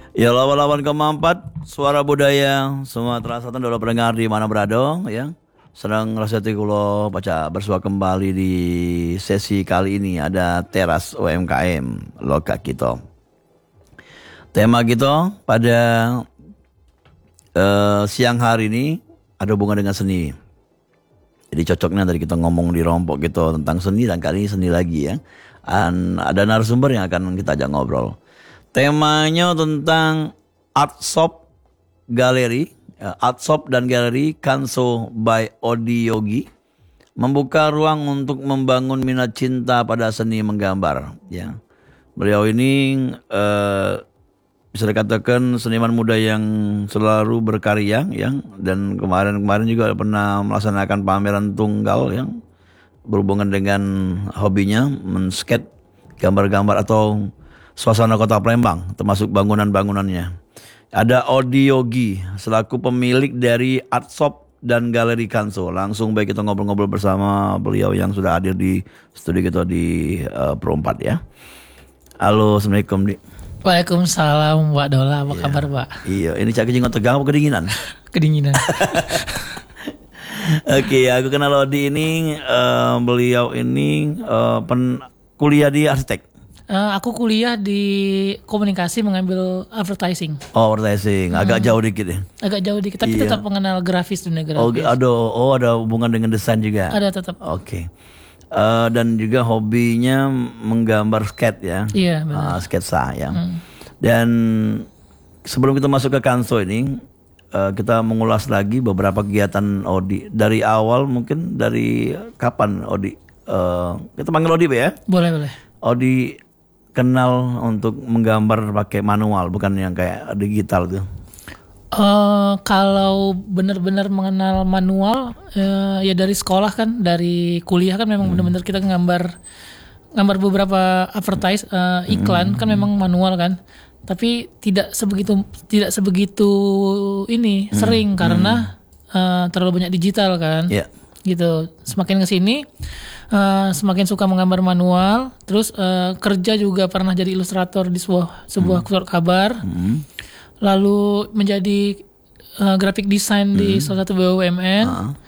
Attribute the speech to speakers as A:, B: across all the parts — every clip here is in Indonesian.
A: Ya 88,4 Suara Budaya Sumatera Selatan dalam pendengar di mana berada ya. Sedang rasati kulo baca bersua kembali di sesi kali ini ada teras UMKM Loka kita. Tema kita pada siang hari ini ada hubungan dengan seni. Jadi cocoknya tadi kita ngomong di rompok gitu tentang seni dan kali ini seni lagi ya. Dan ada narasumber yang akan kita ajak ngobrol. Temanya tentang Art Shop Gallery, Art Shop dan Galeri Kanso by Odi Yogi membuka ruang untuk membangun minat cinta pada seni menggambar. Ya, beliau ini bisa dikatakan seniman muda yang selalu berkarya, ya, dan kemarin juga pernah melaksanakan pameran tunggal yang berhubungan dengan hobinya men-skate gambar-gambar atau suasana kota Palembang, termasuk bangunan-bangunannya. Ada Odi Yogi selaku pemilik dari Art Shop dan Galeri Kanso. Langsung baik kita ngobrol-ngobrol bersama beliau yang sudah hadir di studio kita di Pro 4 ya. Halo, Assalamualaikum Di.
B: Waalaikumsalam Mbak Dola, apa kabar Mbak?
A: Iya, ini cak kecing tegang apa kedinginan?
B: Kedinginan.
A: Oke, aku kenal Odi ini, beliau ini kuliah di arsitek.
B: Aku kuliah di komunikasi mengambil advertising.
A: Oh, advertising, agak jauh dikit ya?
B: Agak jauh dikit, tapi tetap mengenal grafis dunia grafis.
A: Ada hubungan dengan desain juga?
B: Ada tetap.
A: Oke. Dan juga hobinya menggambar skate ya?
B: Iya benar.
A: Sketsa ya. Dan sebelum kita masuk ke Kanso ini, kita mengulas lagi beberapa kegiatan Odi. Dari awal mungkin dari kapan Odi? Kita panggil Odi ya?
B: Boleh.
A: Odi kenal untuk menggambar pakai manual, bukan yang kayak digital tuh.
B: Kalau benar-benar mengenal manual, ya dari sekolah kan, dari kuliah kan memang benar-benar kita gambar beberapa advertise, iklan kan memang manual kan. Tapi tidak sebegitu ini sering karena terlalu banyak digital kan.
A: Yeah.
B: Gitu. Semakin kesini semakin suka menggambar manual. Terus kerja juga pernah jadi ilustrator di sebuah surat kabar. Lalu menjadi graphic design di salah satu BUMN.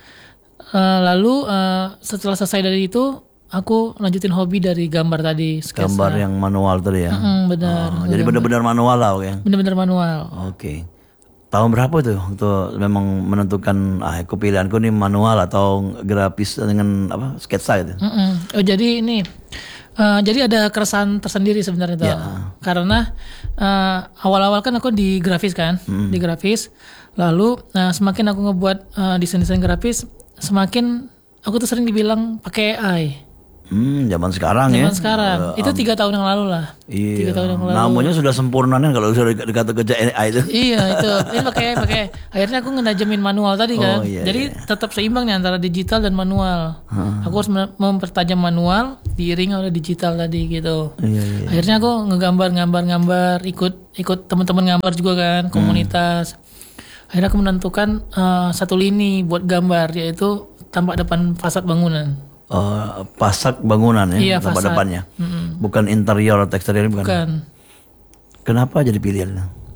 B: Lalu setelah selesai dari itu, aku lanjutin hobi dari gambar tadi, sketsa.
A: Gambar yang manual tadi ya?
B: Benar.
A: Jadi benar-benar manual lah ya?
B: Benar-benar manual.
A: Oke. Tahun berapa tuh untuk memang menentukan aku pilihanku nih manual atau grafis dengan apa sketsa gitu?
B: Oh, jadi ini jadi ada keresahan tersendiri sebenarnya tuh. Karena awal-awal kan aku di grafis kan, di grafis. Lalu semakin aku ngebuat desain-desain grafis, semakin aku tuh sering dibilang pakai AI.
A: Zaman sekarang ya.
B: Zaman sekarang. Itu 3 tahun yang lalu lah.
A: Iya.
B: 3 tahun yang lalu.
A: Namanya sudah sempurna kan kalau sudah dikata kerja AI itu.
B: Iya itu. Ini pakai. Akhirnya aku ngenajemin manual tadi kan. Jadi tetap seimbang nih antara digital dan manual. Aku harus mempertajam manual diiringi oleh digital tadi gitu.
A: Iya.
B: Akhirnya aku ngegambar, ikut teman-teman gambar juga kan, komunitas. Akhirnya aku menentukan satu lini buat gambar, yaitu tampak depan fasad bangunan.
A: Fasad bangunan ya,
B: iya,
A: tempat
B: fasad.
A: depannya, bukan interior atau eksterior, bukan. Kenapa jadi pilihan?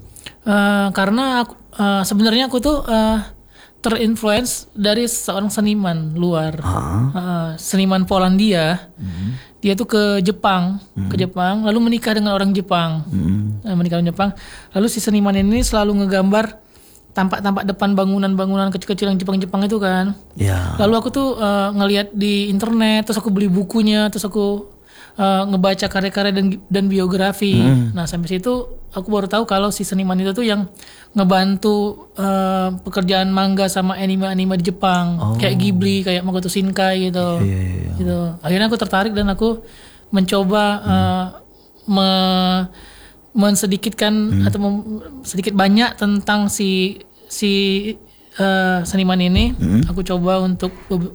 B: Karena sebenarnya aku tuh terinfluence dari seorang seniman luar, seniman Polandia. Dia tuh ke Jepang, lalu menikah dengan orang Jepang, Lalu si seniman ini selalu ngegambar tampak depan bangunan-bangunan kecil-kecil yang Jepang itu kan.
A: Ya.
B: Lalu aku tuh ngelihat di internet, terus aku beli bukunya, terus aku ngebaca karya-karya dan biografi. Nah sampai situ aku baru tahu kalau si seniman itu tuh yang ngebantu pekerjaan manga sama anime di Jepang, kayak Ghibli, kayak Makoto Shinkai gitu.
A: Iya.
B: Gitu. Akhirnya aku tertarik dan aku mencoba mensedikitkan atau sedikit banyak tentang si seniman ini. Aku coba untuk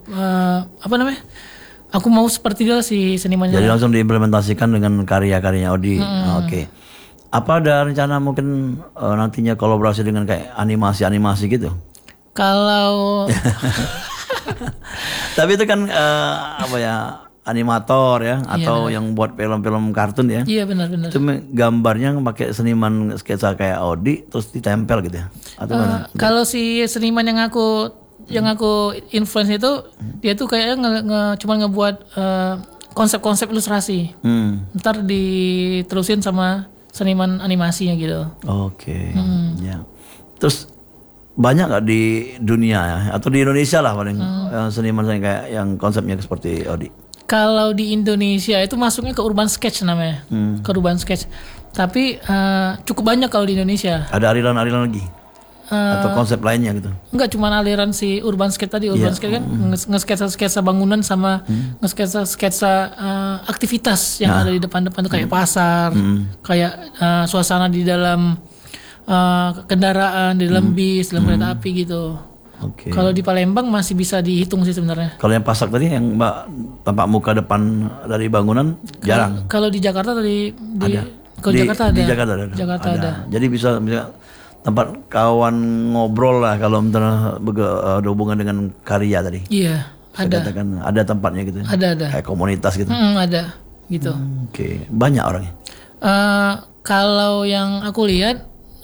B: aku mau seperti dia si senimannya.
A: Jadi langsung diimplementasikan dengan karya-karyanya Odi. Oke. Apa ada rencana mungkin nantinya kolaborasi dengan kayak animasi gitu?
B: Kalau
A: tapi itu kan animator ya, atau yang buat film-film kartun ya.
B: Iya benar-benar.
A: Itu gambarnya pakai seniman sketsa kayak Odi terus ditempel gitu ya. Atau mana?
B: Kalau si seniman yang aku influence itu dia tuh kayaknya cuma ngebuat konsep-konsep ilustrasi. Ntar diterusin sama seniman animasinya gitu.
A: Oke. Ya. Terus banyak nggak di dunia ya, atau di Indonesia lah paling seniman kayak yang konsepnya seperti Odi?
B: Kalau di Indonesia itu masuknya ke urban sketch namanya, ke urban sketch. Tapi cukup banyak kalau di Indonesia.
A: Ada aliran-aliran lagi atau konsep lainnya gitu?
B: Enggak cuma aliran si urban sketch tadi. Urban sketch kan nge-sketsa bangunan sama nge-sketsa aktivitas yang ada di depan-depan tuh kayak pasar, kayak suasana di dalam kendaraan, di dalam bis, dalam kereta api gitu.
A: Oke.
B: Kalau di Palembang masih bisa dihitung sih sebenarnya.
A: Kalau yang pasak tadi yang Mbak tampak muka depan dari bangunan jarang.
B: Kalau di Jakarta tadi kalau Jakarta ada.
A: Di Jakarta ada.
B: Jakarta ada.
A: Jadi bisa tempat kawan ngobrol lah kalau misalnya ada hubungan dengan karya tadi.
B: Iya,
A: Saya katakan ada tempatnya gitu.
B: Ada.
A: Kayak komunitas gitu.
B: Ada gitu.
A: Oke. Banyak orangnya.
B: Kalau yang aku lihat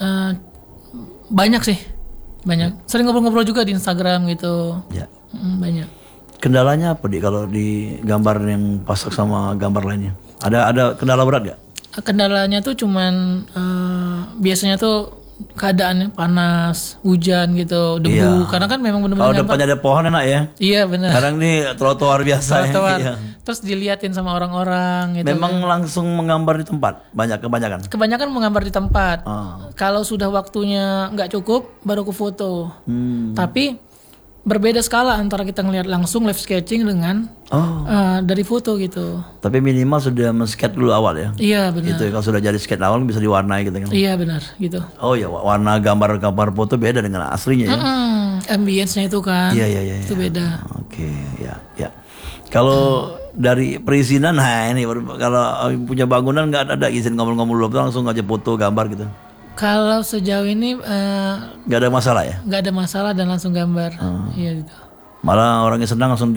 B: banyak sih. Banyak. Sering ngobrol-ngobrol juga di Instagram gitu.
A: Ya.
B: Banyak.
A: Kendalanya apa kalau di gambar yang pasak sama gambar lainnya? Ada kendala berat gak?
B: Kendalanya tuh cuman biasanya tuh keadaannya panas, hujan gitu, debu. Karena kan memang benar-benar
A: kalau depannya ada pohon enak ya.
B: Iya benar.
A: Sekarang nih trotoar biasa
B: Trotoar.
A: ya.
B: Terus diliatin sama orang-orang gitu.
A: Memang langsung menggambar di tempat kebanyakan.
B: Kebanyakan menggambar di tempat. Kalau sudah waktunya nggak cukup, baru ke foto. Tapi berbeda skala antara kita ngelihat langsung live sketching dengan dari foto gitu.
A: Tapi minimal sudah men-sketch dulu awal ya.
B: Iya benar.
A: Gitu ya, kalau sudah jadi sketch awal bisa diwarnai gitu kan.
B: Iya benar gitu.
A: Oh ya, warna gambar foto beda dengan aslinya ya.
B: Ambience-nya itu kan.
A: Iya.
B: Itu beda.
A: Oke, ya. Kalau dari perizinan, nah ini kalau punya bangunan nggak ada izin ngomong-ngomong dulu, langsung aja foto gambar gitu.
B: Kalau sejauh ini
A: Nggak ada masalah ya?
B: nggak ada masalah dan langsung gambar. Iya gitu.
A: Malah orangnya senang langsung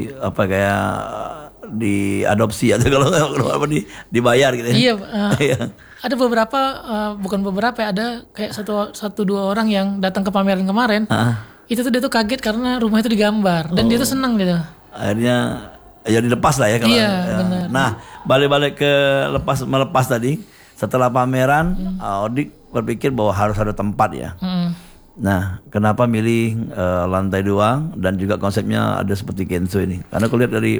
A: diadopsi atau kalau dibayar gitu ya.
B: Iya. Ada beberapa bukan beberapa ya, ada kayak satu dua orang yang datang ke pameran kemarin. Itu tuh dia tuh kaget karena rumah itu digambar dan dia tuh senang gitu.
A: Akhirnya ya dilepas lah ya kalau.
B: Iya, benar.
A: Nah, balik-balik ke melepas tadi. Setelah pameran, Odik berpikir bahwa harus ada tempat ya. Nah, kenapa milih lantai 2 dan juga konsepnya ada seperti Kenzo ini? Karena aku lihat dari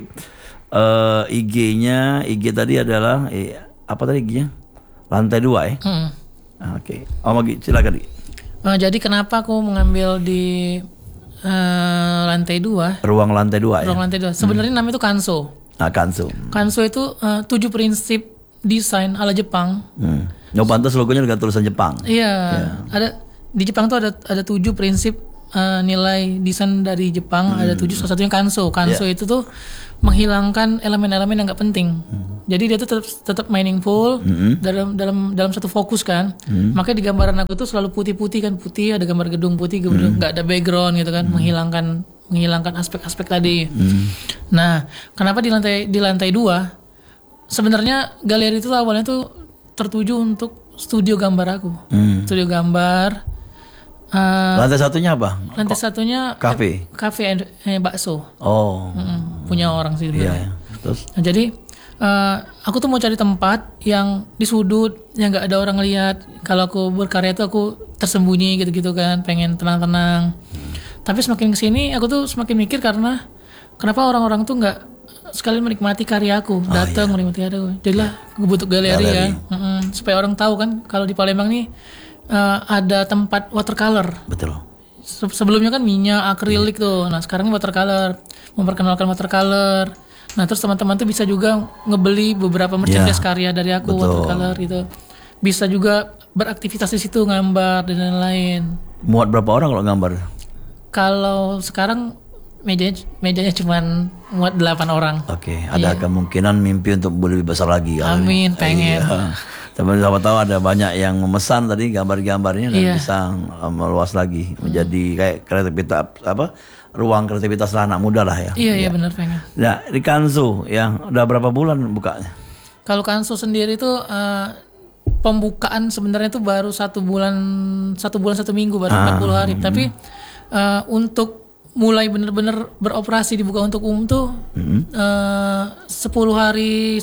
A: IG tadi adalah apa tadi IG-nya? Lantai 2 ya. Oke. Magi silakan.
B: Jadi kenapa aku mengambil di lantai 2?
A: Ruang lantai 2 ya.
B: Ruang lantai 2. Sebenarnya namanya itu Kanso.
A: Kanso.
B: Kanso itu 7 prinsip desain ala Jepang.
A: Pantas logonya dengan tulisan Jepang.
B: Iya. Ada di Jepang tuh ada 7 prinsip nilai desain dari Jepang. Ada 7, salah satunya Kanso. Kanso itu tuh menghilangkan elemen-elemen yang nggak penting. Jadi dia tuh tetap meaningful dalam satu fokus kan. Makanya di gambaran aku tuh selalu putih-putih kan, putih ada gambar gedung putih, nggak ada background gitu kan, menghilangkan aspek-aspek tadi. Nah, kenapa di lantai 2? Sebenarnya galeri itu awalnya tuh tertuju untuk studio gambar aku. Studio gambar.
A: Lantai satunya apa?
B: Lantai satunya
A: kafe
B: bakso. Punya orang sih.
A: Iya. Terus?
B: Nah, jadi aku tuh mau cari tempat yang di sudut, yang nggak ada orang lihat. Kalau aku berkarya tuh aku tersembunyi gitu-gitu kan, pengen tenang-tenang. Tapi semakin kesini aku tuh semakin mikir karena kenapa orang-orang tuh nggak sekali menikmati karyaku, datang menikmati karyaku. Jadilah gue butuh galeri ya, supaya orang tahu kan kalau di Palembang nih ada tempat watercolor.
A: Betul.
B: Sebelumnya kan minyak, akrilik tuh. Nah sekarang watercolor, memperkenalkan watercolor. Nah terus teman-teman tuh bisa juga ngebeli beberapa merchandise karya dari aku, watercolor gitu. Bisa juga beraktivitas di situ, gambar dan lain-lain.
A: Muat berapa orang kalau gambar?
B: Kalau sekarang mejanya cuma muat 8 orang.
A: Oke, ada kemungkinan mimpi untuk lebih besar lagi.
B: Amin, pengen.
A: Siapa tahu ada banyak yang memesan tadi gambar-gambarnya dan bisa meluas lagi menjadi kayak kreativitas ruang kreativitas lah anak muda lah ya.
B: Iya benar pengen.
A: Nah, di Kanso ya udah berapa bulan bukanya?
B: Kalau Kanso sendiri tuh pembukaan sebenarnya tuh baru 1 bulan 1 minggu baru 40 hari. Tapi untuk mulai benar-benar beroperasi dibuka untuk umum tuh 10 hari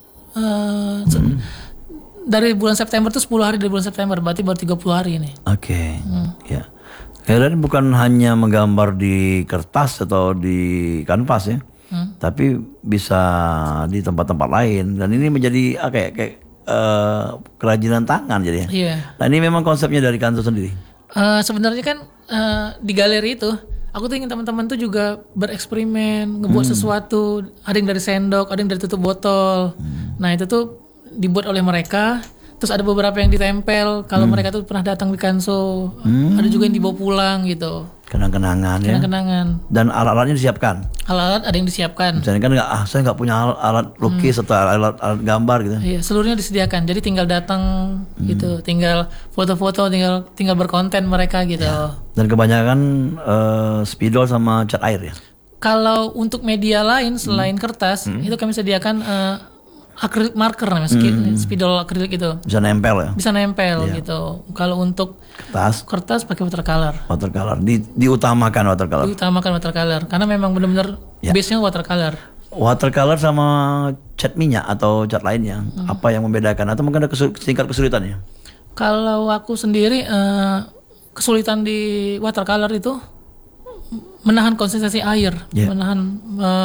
B: dari bulan September tuh 10 hari dari bulan September, berarti baru 30 hari ini.
A: Oke. Ya. Kalian bukan hanya menggambar di kertas atau di kanvas ya. Tapi bisa di tempat-tempat lain dan ini menjadi kayak kerajinan tangan jadi.
B: Iya.
A: Nah, ini memang konsepnya dari Kanso sendiri.
B: Sebenarnya kan di galeri itu aku tuh ingin teman-teman tuh juga bereksperimen, ngebuat sesuatu. Ada yang dari sendok, ada yang dari tutup botol. Nah itu tuh dibuat oleh mereka. Terus ada beberapa yang ditempel kalau mereka tuh pernah datang di Kanso. Ada juga yang dibawa pulang gitu.
A: Kenang-kenangan ya.
B: Kenang-kenangan.
A: Dan alat-alatnya disiapkan.
B: Alat-alat ada yang disiapkan.
A: Misalnya kan saya nggak punya alat lukis atau alat gambar gitu.
B: Iya, seluruhnya disediakan. Jadi tinggal datang gitu, tinggal foto-foto, tinggal berkonten mereka gitu.
A: Dan kebanyakan spidol sama cat air ya.
B: Kalau untuk media lain selain kertas, itu kami sediakan acrylic marker namanya, spidol akrilik itu.
A: Bisa nempel ya.
B: Bisa nempel gitu. Kalau untuk kertas pakai watercolor.
A: Watercolor diutamakan watercolor.
B: Diutamakan watercolor karena memang benar-benar base-nya watercolor.
A: Watercolor sama cat minyak atau cat lainnya, apa yang membedakan atau mungkin ada tingkat kesulitannya?
B: Kalau aku sendiri kesulitan di watercolor itu menahan konsentrasi air, menahan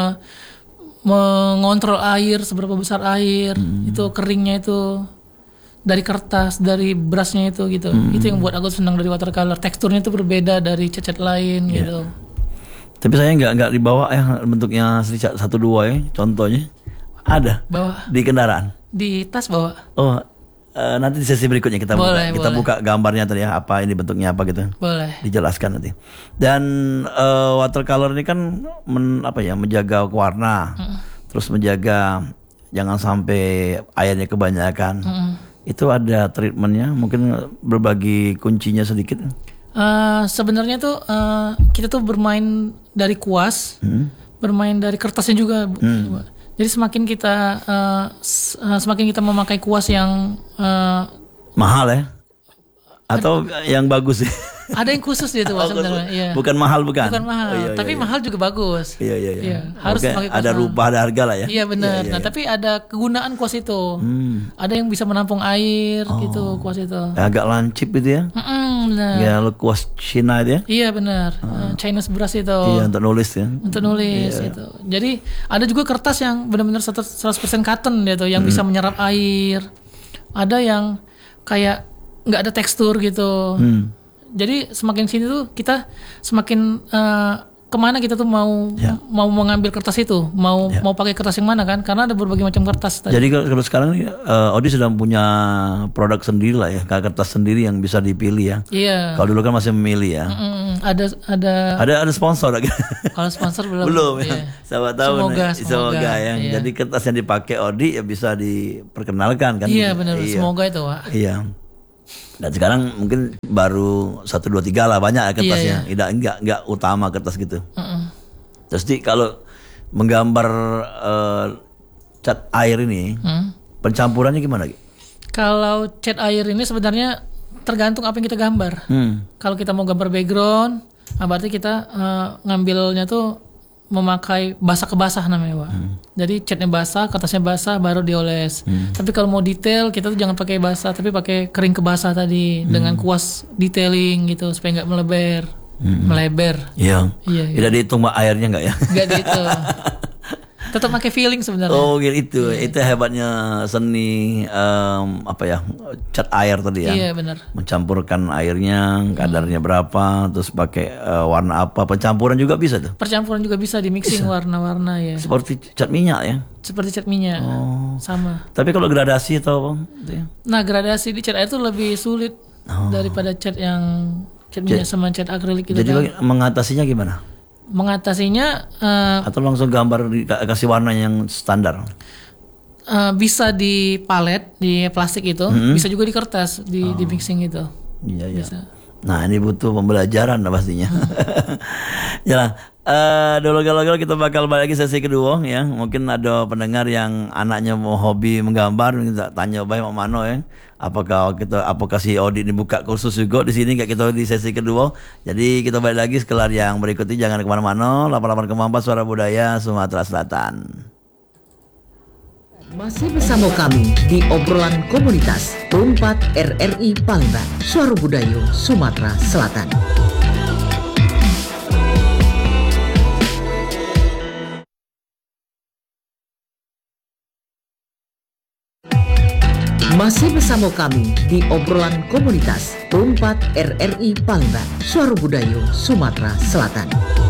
B: mengontrol air, seberapa besar air, itu keringnya itu dari kertas, dari brushnya itu gitu. Itu yang buat aku senang dari watercolor. Teksturnya itu berbeda dari cat-cat lain gitu.
A: Tapi saya nggak dibawa ya bentuknya 1-2 ya, contohnya ada.
B: Bawa
A: di kendaraan.
B: Di tas bawa.
A: Oh, nanti di sesi berikutnya kita buka gambarnya tadi ya, apa ini bentuknya apa gitu.
B: Boleh.
A: Dijelaskan nanti. Dan watercolor ini kan menjaga warna, terus menjaga jangan sampai airnya kebanyakan. Itu ada treatmentnya, mungkin berbagi kuncinya sedikit.
B: Sebenarnya tuh kita tuh bermain dari kuas, bermain dari kertasnya juga. Jadi semakin kita memakai kuas yang
A: mahal ya, atau yang bagus ya.
B: Ada yang khusus dia tuh sebenarnya. Iya.
A: Bukan mahal bukan?
B: Bukan mahal, tapi mahal juga bagus.
A: Iya.
B: Harus pakai kuas.
A: Ada rupa, ada harga lah ya.
B: Iya benar. Nah tapi ada kegunaan kuas itu. Ada yang bisa menampung air gitu kuas itu.
A: Agak lancip gitu ya.
B: Benar.
A: Ya kuas Cina itu ya.
B: Iya benar. Chinese brush itu.
A: Iya untuk nulis ya.
B: Untuk nulis itu. Jadi ada juga kertas yang benar-benar 100% cotton gitu, yang bisa menyerap air. Ada yang kayak nggak ada tekstur gitu. Jadi semakin sini tuh kita semakin kemana kita tuh mau mengambil kertas itu, mau pakai kertas yang mana kan? Karena ada berbagai macam kertas. Tadi.
A: Jadi kalau sekarang Odi sudah punya produk sendiri lah ya, kertas sendiri yang bisa dipilih ya.
B: Iya.
A: Kalau dulu kan masih memilih ya. Ada sponsor lagi.
B: Kalau sponsor belum.
A: Belum
B: ya.
A: Siapa tahu
B: Semoga
A: ya.
B: Iya.
A: Jadi kertas yang dipakai Odi ya bisa diperkenalkan kan.
B: Iya benar. Semoga itu Pak.
A: Iya. Dan sekarang mungkin baru 1, 2, 3 lah banyak ya kertasnya. Enggak utama kertas gitu. Terus kalau menggambar cat air ini, pencampurannya gimana?
B: Kalau cat air ini sebenarnya tergantung apa yang kita gambar. Kalau kita mau gambar background, berarti kita ngambilnya tuh memakai basah ke basah namanya Pak. Jadi catnya basah, kertasnya basah, baru dioles. Tapi kalau mau detail kita tuh jangan pakai basah, tapi pakai kering ke basah tadi dengan kuas detailing gitu supaya nggak melebar.
A: Iya. Tidak dihitung airnya nggak ya?
B: Nggak dihitung. Tetap pakai feeling sebenarnya.
A: Oh gitu. Itu hebatnya seni cat air tadi ya.
B: Iya benar.
A: Mencampurkan airnya, kadarnya berapa, terus pakai warna apa. Pencampuran juga bisa tuh.
B: Percampuran juga bisa di mixing warna-warna ya.
A: Seperti cat minyak ya.
B: Seperti cat minyak. Sama.
A: Tapi kalau gradasi atau apa?
B: Nah gradasi di cat air itu lebih sulit daripada cat minyak sama cat akrilik itu.
A: Jadi mengatasinya gimana?
B: Mengatasinya
A: atau langsung gambar kasih warna yang standar?
B: Bisa di palet, di plastik itu, bisa juga di kertas, di mixing itu.
A: Iya.
B: Bisa.
A: Nah ini butuh pembelajaran lah pastinya. Ya, dulu galau kita bakal balik lagi sesi kedua ya. Mungkin ada pendengar yang anaknya mau hobi menggambar, kita tanya baik mau mano ya. Apakah si Odi dibuka kursus juga di sini kayak kita di sesi kedua. Jadi kita balik lagi sekelar yang berikutnya, jangan kemana-mana. 88,4 Suara Budaya Sumatera Selatan.
C: Masih bersama kami di obrolan komunitas Perumpat RRI Palembang, Suara Budaya Sumatera Selatan. Masih bersama kami di obrolan komunitas Perumpat RRI Palembang, Suara Budaya Sumatera Selatan.